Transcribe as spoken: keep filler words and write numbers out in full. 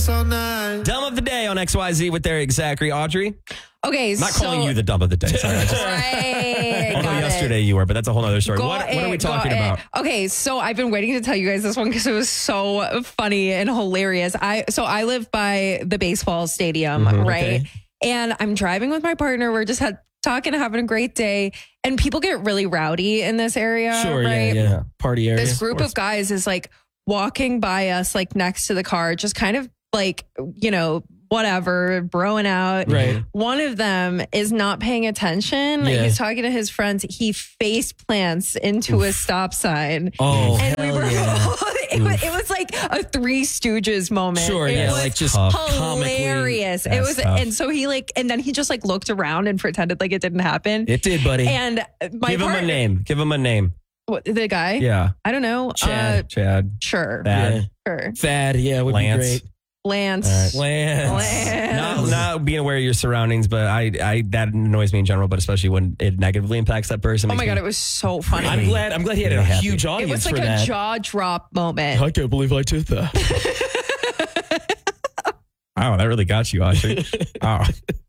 all night. Dumb of the day on X Y Z with Eric Zachary. Audrey? Okay, I'm not so, calling you the dumb of the day. Sorry. I just, right, although got yesterday it. you were, but that's a whole other story. Got What, what are we it, talking got about? it. Okay, so I've been waiting to tell you guys this one because it was so funny and hilarious. I So I live by the baseball stadium, Mhm, right? okay. And I'm driving with my partner. We're just had, talking, having a great day. And people get really rowdy in this area, Sure, right? yeah, yeah. Party area. This group of guys is like walking by us, like next to the car, just kind of like, you know, whatever, broing out. Right. One of them is not paying attention. Yeah. He's talking to his friends. He face plants into a stop sign. Oh, and we hell were, yeah. it, was, it was like a Three Stooges moment. Sure, it yeah, was like just tough. hilarious. It That's was, tough. and so he like, and then he just like looked around and pretended like it didn't happen. It did, buddy. and my Give him a partner- name. Give him a name. What, the guy? Yeah. I don't know. Chad. Uh, Chad. sure. Bad. Yeah. Sure. Thad, yeah, would Lance. be great. Lance. All right. Lance. Lance. Not, not being aware of your surroundings, but I, I that annoys me in general, but especially when it negatively impacts that person. Oh makes my me- God, it was so funny. I'm glad. I'm glad he had a Really happy. huge It audience was like for a that. jaw drop moment. I can't believe I did that. Wow, that really got you, Audrey. Wow.